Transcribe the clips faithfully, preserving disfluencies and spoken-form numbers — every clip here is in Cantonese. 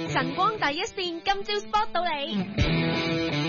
晨光第一線，今朝 spot 到你。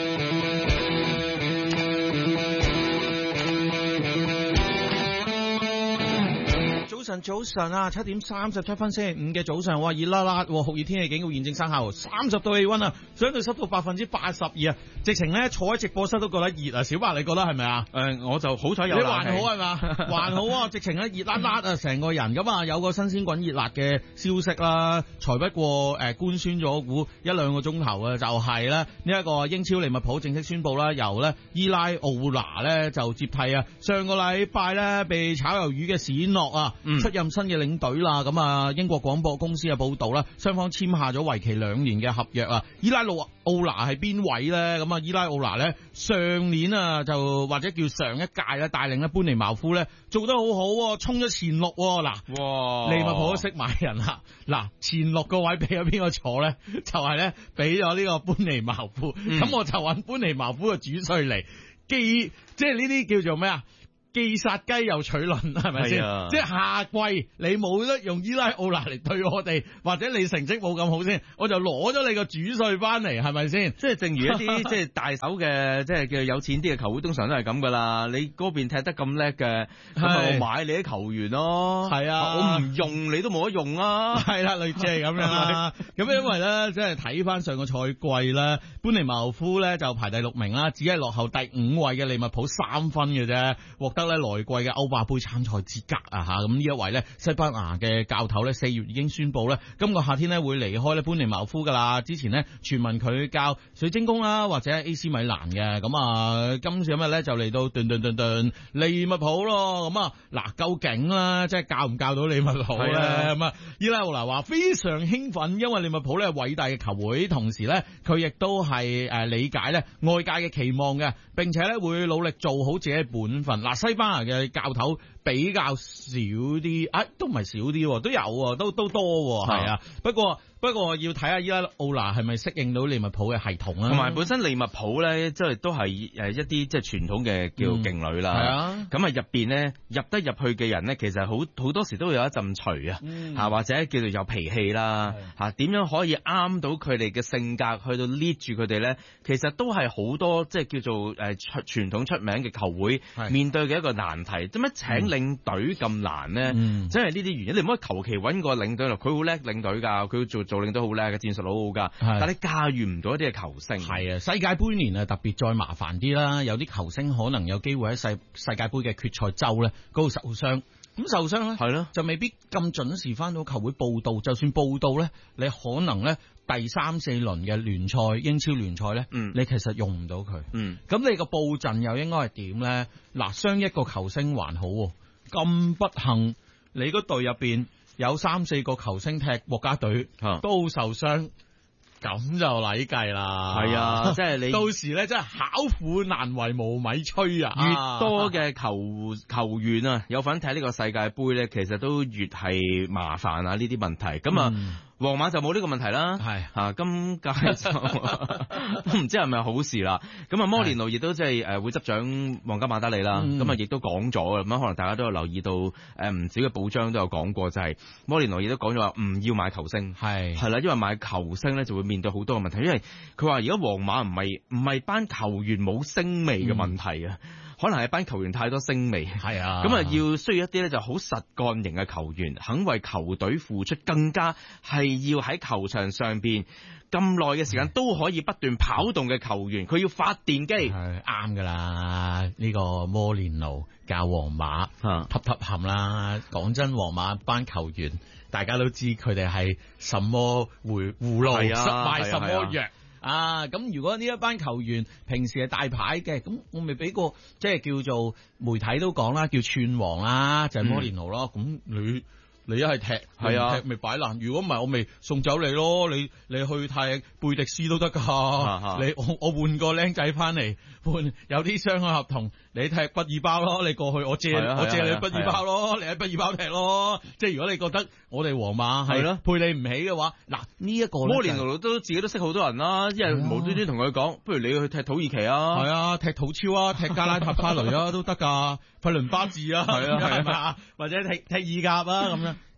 早晨，早晨啊！七點三十七分，星期五嘅早上，哇，熱辣辣，酷熱天氣警告現正生效，三十度氣溫啊，相對濕度百分之八十二啊，直情咧坐喺直播室都覺得熱啊！小白你覺得係咪啊？ 誒、呃，我就好彩有冷氣， 你還好係嘛？還好啊！直情咧熱辣辣啊，成個人咁啊，有個新鮮滾熱辣嘅消息啦，才不過誒、呃、官宣咗估一兩個鐘頭啊，就係咧呢一個英超利物浦正式宣布啦，由咧伊拉奧拿咧就接替啊，上個禮拜咧被炒魷魚嘅史諾啊。 嗯出任新嘅領隊啦，咁啊英國廣播公司嘅報道啦，雙方簽下咗為期兩年嘅合約啊。伊拉奧奧拿係邊位咧？咁啊伊拉奧拿咧上年啊就或者叫上一屆咧帶領咧班尼茅夫咧做得好好，衝咗前六嗱。 哇！ 利物浦都識買人啦，嗱前六個位俾咗邊個坐咧？就係咧俾咗呢個班尼茅夫，咁、嗯、我就揾班尼茅夫嘅主帥嚟，既即係呢啲叫做咩啊？既殺雞又取卵，係咪先？即係下季你冇得用伊拉奧拿嚟對我哋，或者你成績冇咁好先，我就攞咗你個主帥翻嚟，係咪先？ 即係正如一啲即係大手嘅，即係叫有錢啲嘅球會，通常都係咁噶啦。你嗰邊踢得咁叻嘅，咁我買你啲球員咯。係啊，我唔用你都冇得用啊。係啦，類似係咁樣啦。咁因為咧，即係睇翻上個賽季咧，班尼茅夫咧就排第六名啦，只係落後第五位嘅利物浦三分嘅啫，獲得咧來季嘅歐霸盃參賽資格啊吓，咁呢一位咧西班牙嘅教頭咧四月已經宣布咧，今個夏天咧會離開咧班尼茅夫噶啦。之前咧傳聞佢教水晶宮啦或者 A C 米蘭嘅，咁啊今次今日咧就嚟到頓頓頓頓利物浦咯。咁啊嗱，究竟啦即係教唔教到利物浦咧？咁啊伊拉奧拿話非常興奮，因為利物浦咧偉大嘅球會，同時咧佢亦都係誒理解咧外界嘅期望嘅，並且咧會努力做好自己嘅本分。嗱，西班牙嘅教頭比較少啲，啊都唔係少啲，都有，都都多，係啊。不過不過要睇下伊拉奧拿係咪適應到利物浦嘅系統啊。同埋本身利物浦咧，即係都係誒一啲即係傳統嘅叫勁旅啦。係、嗯、啊。咁啊入邊咧入得入去嘅人咧，其實好好多時都會有一陣除啊，吓、嗯、或者叫做有脾氣啦，吓點樣可以啱到佢哋嘅性格去到 lead 住佢哋咧？其實都係好多即係叫做誒傳統出名嘅球會面對嘅一個難題。點解請領隊咁難咧？嗯、即係呢啲原因，你唔可以求其揾個領隊咯。佢好叻領隊噶，佢做做領隊好叻嘅，戰術佬好噶。但係你駕馭唔到一啲嘅球星。係啊，世界盃年啊特別再麻煩啲啦。有啲球星可能有機會喺世世界盃嘅決賽周咧嗰度受傷。咁受傷咧，係咯，就未必咁準時翻到球會報到。就算報到咧，你可能咧第三四輪嘅聯賽、英超聯賽咧，嗯，你其實用唔到佢。嗯，咁你個佈陣又應該係點咧？嗱，傷一個球星還好，咁不幸，你嗰隊入邊有三四個球星踢國家隊，啊，都受傷。咁就禮計啦，係啊，即係你到時咧，真係巧婦難為無米炊啊！越多嘅球球員啊，有份睇呢個世界盃咧，其實都越係麻煩啊！呢啲問題咁啊。嗯皇馬就冇呢個問題啦，係吓、啊、今屆就都唔知係咪好事啦。咁啊，摩連奴亦都即係誒會執掌皇家馬德里啦。咁啊，亦都講咗咁樣，可能大家都有留意到誒唔少嘅報章都有講過，就係、是、摩連奴亦都講咗話唔要買球星，係係啦，因為買球星咧就會面對好多嘅問題，因為佢話而家皇馬唔係唔係班球員冇星味嘅問題啊。嗯可能係班球員太多星味，係啊，咁啊要需要一啲咧就好實幹型嘅球員，肯為球隊付出，更加係要喺球場上邊咁耐嘅時間都可以不斷跑動嘅球員，佢要發電機，係啱噶啦。呢個摩連奴教皇馬，揼揼冚啦。講真，皇馬班球員大家都知佢哋係什麼回葫蘆，賣什麼藥。啊，咁如果呢一班球員平時係大牌嘅，咁我咪俾個即係叫做媒體都講啦，叫串王啦，就係、是、摩連奴咯。咁、嗯、你你一係踢，係啊，踢咪擺爛。如果唔係，我咪送走你咯。你你去踢貝迪斯都得噶。你我我換個僆仔翻嚟，換有啲雙向合同。你踢畢爾包咯，你過去我借、啊、我借你畢爾包咯，啊、你喺畢爾包踢咯。即係如果你覺得我哋皇馬係咯配你唔起嘅話，嗱呢一個摩連奴都自己都識好多人啦，因為無端端同佢講，不如你去踢土耳其啊，係啊，踢土超啊，踢加拉塔沙雷啊都得噶，費倫巴治啊，係啊係嘛，或者踢踢意甲啊咁樣。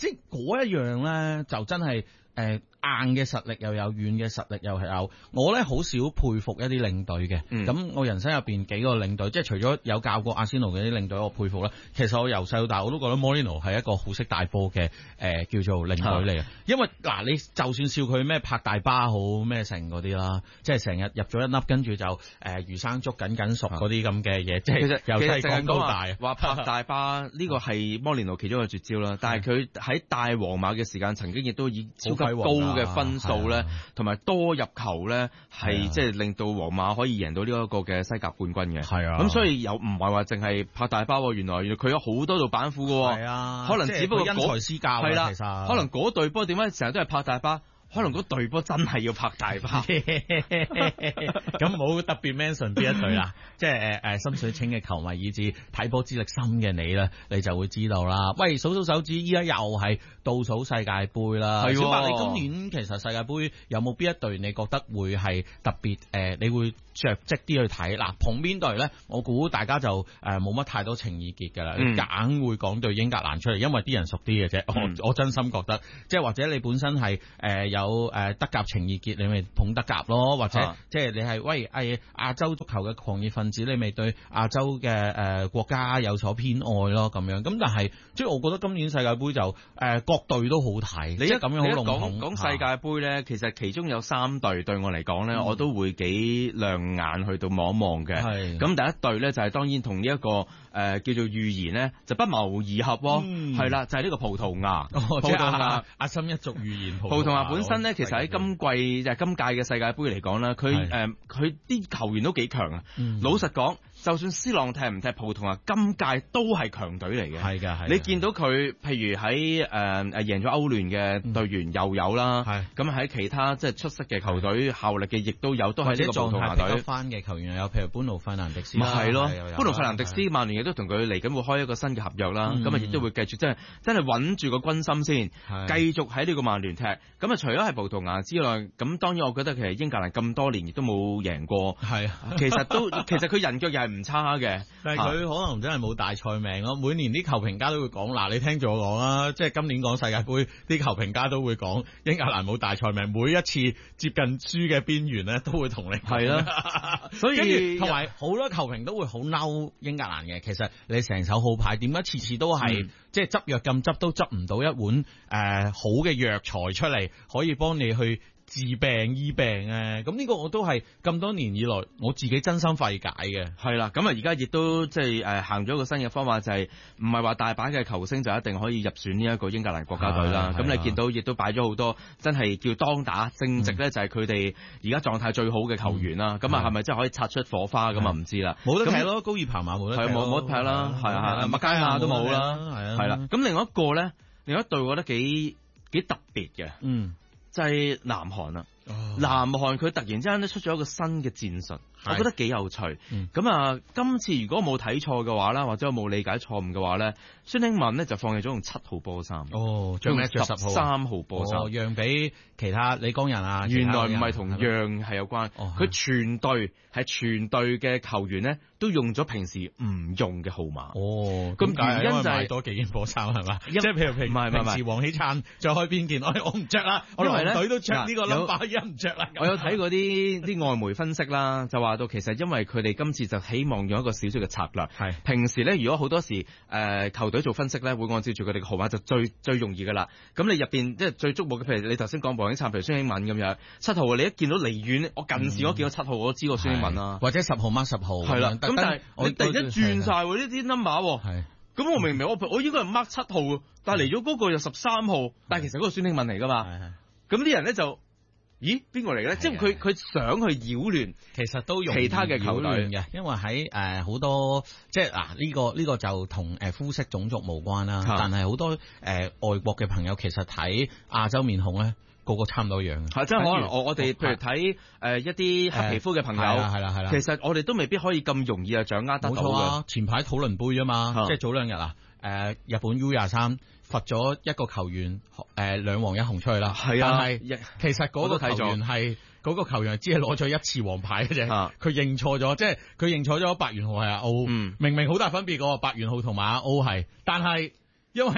即係嗰一樣咧，就真係誒、呃、硬嘅實力又有，軟嘅實力又係有。我咧好少佩服一啲領隊嘅，咁、嗯、我人生入邊幾個領隊，即係除咗有教過阿仙奴嘅啲領隊，我佩服啦。其實我由細到大我都覺得摩連奴係一個好識帶波嘅誒叫做領隊嚟嘅，因為嗱、呃、你就算笑佢咩拍大巴好咩成嗰啲啦，即係成日入咗一粒跟住就誒、呃、魚生粥緊緊熟嗰啲咁嘅嘢，即係由細講到大。 話拍大巴呢個係摩連奴其中一個絕招啦，但係佢喺帶皇馬嘅時間，曾經亦都以超級高嘅分數咧，同埋多入球咧，係即係令到皇馬可以贏到呢一個嘅西甲冠軍嘅。係啊，咁所以又唔係話淨係拍大巴，原來佢有好多度板斧嘅。係啊，可能只不過因材施教係啦，其實可能嗰隊波點解成日都係拍大巴？可能嗰隊波真係要拍大巴，咁冇特別 mention 邊一隊啦，即係誒誒心水清嘅球迷以至睇波資歷深嘅你咧，你就會知道啦。喂，數數手指，依家又係倒數世界盃啦。係，小白，你今年其實世界盃有冇邊一隊你覺得會係特別誒、呃？你會着跡啲去睇？嗱，捧邊隊咧？我估大家就誒冇乜太多情意結㗎啦，硬、嗯、會講對英格蘭出嚟，因為啲人熟啲嘅啫。我我真心覺得，即係或者你本身係誒、呃、有。有誒德甲情意結，你咪捧德甲咯，或者、啊、即係你係喂誒亞洲足球嘅狂熱分子，你咪對亞洲嘅誒、呃、國家有所偏愛咯，咁樣。咁但係即係我覺得今年世界盃就誒、呃、各隊都好睇。你一咁樣好籠統講世界盃咧，其實其中有三隊對我嚟講咧，我都會幾亮眼去到望一望嘅。係咁第一隊咧就係、是、當然同呢一個誒、呃、叫做預言咧就不謀而合喎。係、嗯、啦，就係、是、呢個葡萄牙。哦、葡萄牙阿森一族預言葡萄牙本身咧，其實喺今季就係今屆嘅世界盃嚟講咧，佢誒佢啲球員都幾強啊、嗯！老實講，就算斯朗踢唔踢葡萄牙，今屆都係強隊嚟嘅。係嘅，係。你見到佢，譬如喺誒誒贏咗歐聯嘅隊員又有啦，咁喺其他即係出色嘅球隊效力嘅亦都有，都係呢個葡萄牙隊。翻嘅球員有，譬如班奴費南迪斯。咪係咯，班奴費南迪斯，曼聯亦都同佢嚟緊會開一個新嘅合約啦。咁啊，亦都會繼續即係真係穩住個軍心先，繼續喺呢個曼聯踢。咁啊，除咗係葡萄牙之外，咁當然我覺得其實英格蘭咁多年亦都冇贏過。係，其實都其實佢人腳又係唔差嘅，但係佢可能真係冇大賽命咯。每年啲球評家都會講，嗱，你聽住我講啦，即係今年講世界盃，啲球評家都會講英格蘭冇大賽命，每一次接近輸嘅邊緣咧，都會同你講。係啦，所以同埋好多球評都會好嬲英格蘭嘅。其實你成手好牌，點解次次都係、嗯、即係執藥咁執都執唔到一碗誒、呃、好嘅藥材出嚟，可以幫你去治病醫病啊！咁呢個我都係咁多年以來我自己真心費解嘅。係啦，咁啊而家亦都即係誒行咗一個新嘅方法，就係唔係話大把嘅球星就一定可以入選呢一個英格蘭國家隊啦。咁你見到亦都擺咗好多真係叫當打正直咧，就係佢哋而家狀態最好嘅球員啦。咁啊係咪真係可以擦出火花？咁啊唔知啦。冇得踢咯，高爾彭馬冇得踢，冇冇得踢啦。係啊係啊，麥加亞都冇啦。係啊係啦。咁另外一個咧，另一隊我覺得幾幾特別嘅。嗯。就係、是、南韓啊、哦，南韓佢突然之間咧出咗一個新嘅戰術，我覺得幾有趣。咁、嗯、啊，今次如果冇睇錯嘅話啦，或者我冇理解錯誤嘅話咧，孫興慜咧就放棄咗用七號波衫。哦，着咩？着十三號波衫，哦，讓俾其他李江人啊。原來唔係同讓係有關，佢全隊係全隊嘅球員咧都用咗平時唔用嘅號碼。哦，咁原因就係、是、多幾件波衫係嘛？即係譬如平唔係平時黃喜燦着開邊件，我我唔着啦。因為隊都着呢個 number，而家唔着啦。我有睇過啲啲外媒分析啦，就話到其實因為佢哋今次就希望用一個少少嘅策略。係平時咧，如果好多時誒、呃、球隊做分析咧，會按照住佢哋嘅號碼就最最容易噶啦。咁你入邊即係最矚目嘅，譬如你頭先講黃喜燦，譬如孫興慜咁樣，七號你一見到離遠，我近視我見到七號，我都知個孫興慜啦。或者十號 mark 十號。係啦，咁但係你突然間轉晒喎呢啲 number。係。咁我明明我我應該係 mark 七號，但係嚟咗嗰個又十三號，但係其實嗰個孫興慜嚟噶嘛。咁啲人咧就，咦邊個嚟咧？即係佢佢想去擾亂，其實都用其他嘅球隊嘅，因為喺誒好多即係嗱呢個呢、呢個就同誒膚色種族無關啦。但係好多誒、呃、外國嘅朋友其實睇亞洲面孔咧，個個差唔多一樣嘅。係即係可能我我哋譬如睇誒、呃、一啲黑皮膚嘅朋友，係啦係啦，其實我哋都未必可以咁容易啊掌握得到嘅。冇錯啊，前排討論杯啊嘛，即係早兩日啊，誒、呃、日本 U 廿三。罰咗一個球員誒兩黃一紅出去啦，係啊，但係其實嗰個球員係嗰個球員只係攞咗一次黃牌嘅啫，佢、啊、認錯咗，即係佢認錯咗白元浩係阿歐，明明好大分別個白元浩同埋阿歐係，但係因為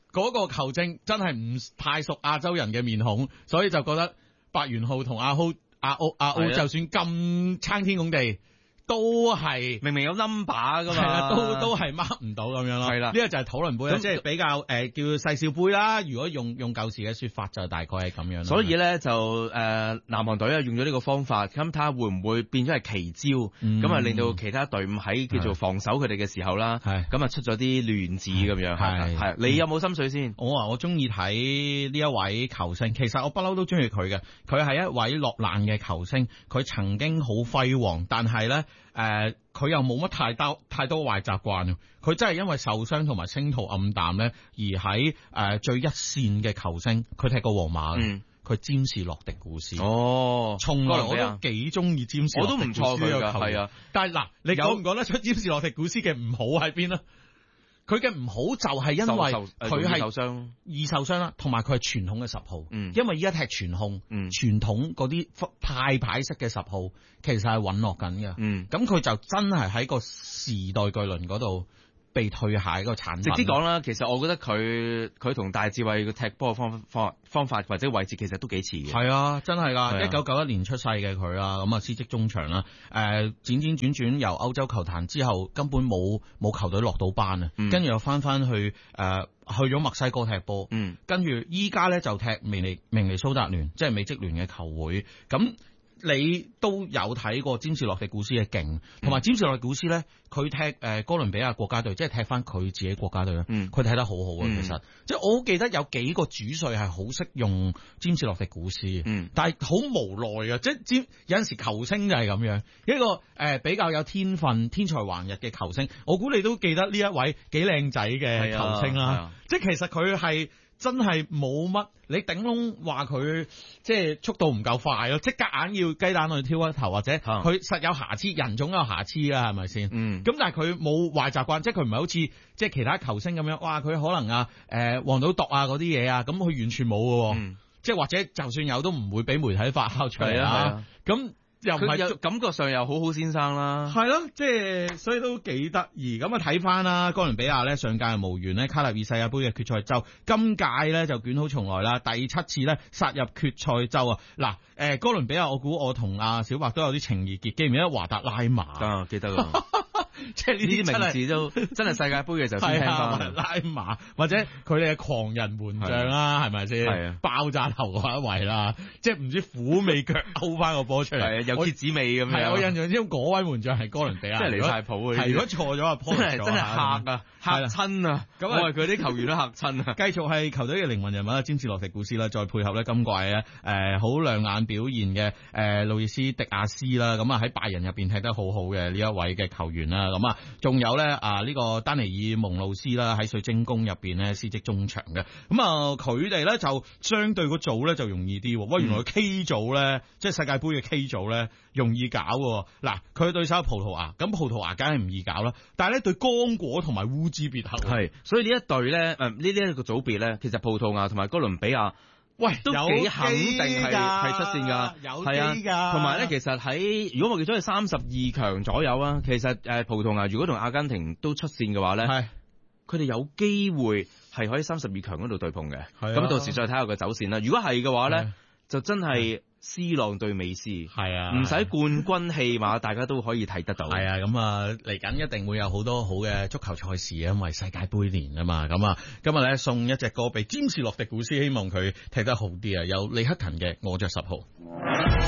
嗰個球證真係唔太熟亞洲人嘅面孔，所以就覺得白元浩同阿歐阿歐阿歐就算咁撐天拱地，都係明明有 number 噶嘛， 係啦，都都係 mark 唔到咁樣咯。係啦，呢個就係討論杯啦，即係比較誒、呃、叫細笑杯啦。如果用用舊時嘅說法，就大概係咁樣。 所以咧就誒、呃、南韓隊啊用咗呢個方法，咁睇下會唔會變咗係奇招，咁、嗯、啊令到其他隊伍喺叫做防守佢哋嘅時候啦，咁啊出咗啲亂子咁樣。係係，你有冇心水先？ 我話我中意睇呢一位球星，其實我不嬲都中意佢嘅。佢係一位落難嘅球星，佢曾經好輝煌，但係咧。誒，佢、呃、又冇乜太多太多壞習慣，佢真係因為受傷同埋星途暗淡咧，而喺誒、呃、最一線嘅球星，佢踢過皇馬，佢、嗯、占士洛迪古斯。哦，從來我都幾中意占士洛迪古斯，我都唔錯佢嘅，係啊。但係嗱，你講唔講得出占士洛迪古斯嘅唔好喺邊啊？佢嘅唔好就係因為佢係受傷，易受傷啦，同埋佢係傳統嘅十號，嗯、因為依家踢傳控，嗯、傳統嗰啲派牌式嘅十號，其實係隕落緊嘅，咁佢、嗯、就真係喺個時代巨輪嗰度被退下一個產品。 直接講啦，其實我覺得佢佢同戴志偉嘅踢波方方方法或者位置其實都幾似嘅。 係啊，真係噶，一九九一年出世嘅佢啦，咁啊司職中場啦，誒、呃，輾輾轉轉由歐洲球壇之後，根本冇冇球隊落到班啊，跟住、嗯、又翻翻去誒、呃、去咗墨西哥踢波，嗯，跟住依家咧就踢明尼明尼蘇達聯，即係美職聯嘅球會，咁。你都有睇過詹士洛迪古斯嘅勁，同埋詹士洛迪古斯咧，佢踢誒、呃、哥倫比亞國家隊，即係踢翻佢自己國家隊咧，佢、嗯、踢得好好啊！其實，嗯、即係我好記得有幾個主帥係好識用詹士洛迪古斯，嗯、但係好無奈嘅，即係詹有陣時球星就係咁樣，一個誒、呃、比較有天分、天才橫溢嘅球星，我估你都記得呢一位幾靚仔嘅球星啦，啊啊、即係其實佢係。真係冇乜，你頂籠話佢即係速度唔夠快咯，即係夾硬要雞蛋去挑一頭，或者佢實有瑕疵，人總有瑕疵啊，係咪先？嗯。咁但係佢冇壞習慣，即係佢唔係好似即係其他球星咁樣，哇！佢可能啊誒黃賭毒啊嗰啲嘢啊，咁佢完全冇嘅，嗯、即係或者就算有都唔會俾媒體發酵出嚟啊。咁。又唔係感覺上又好好先生啦， 係咯，即係所以都幾得意。咁啊睇翻啦，哥倫比亞咧上屆無緣咧卡塔爾世界杯嘅決賽周，今屆咧就捲土重來啦，第七次咧殺入決賽周啊！嗱，誒哥倫比亞我估我同阿小白都有啲情意結，記唔記得華達拉馬？ 啊，記得啊。即係呢啲名字都真係世界杯嘅時候先聽翻。 拉馬或者佢哋嘅狂人門將啦，係咪先？係啊，爆炸頭嗰一位啦，即係唔知虎尾腳勾翻個波出嚟。 係啊，有蠍子味咁樣。係，我印象之中嗰位門將係哥倫比亞， 即係離晒譜嘅。 係如果錯咗啊，真係真係嚇啊，嚇親啊！咁我係佢啲球員都嚇親啊。 繼續係球隊嘅靈魂人物啊，詹士洛迪古斯啦，再配合咧今季咧誒好亮眼表現嘅誒路易斯迪亞斯啦，咁啊喺拜仁入邊踢得好好嘅呢一位嘅球員啦。咁啊，仲有咧啊呢個丹尼爾蒙路斯啦，喺水晶宮入邊咧司職中場嘅。咁啊，佢哋咧就相對個組咧就容易啲。喂，原來 K 組咧，即係世界杯嘅 K 組咧，容易搞嘅。嗱，佢嘅對手係葡萄牙，咁葡萄牙梗係唔易搞啦。但係咧對剛果同埋烏茲別克係，所以呢一隊咧誒呢呢一個組別咧，其實葡萄牙同埋哥倫比亞。喂，都幾肯定係係出線㗎，有機㗎。同埋咧，其實喺如果我記咗係三十二強左右啊，其實誒葡萄牙如果同阿根廷都出線嘅話咧，係佢哋有機會係可以三十二強嗰度對碰嘅。咁到時再睇下個走線啦。如果係嘅話咧，就真係 C 朗對美斯，係啊，唔使冠軍戲碼，大家都可以睇得到。 係啊，咁啊嚟緊一定會有好多好嘅足球賽事啊，因為世界盃年啊嘛。咁啊，今日咧送一隻歌俾詹士洛迪古斯，希望佢踢得好啲啊。有李克勤嘅《我着十號》。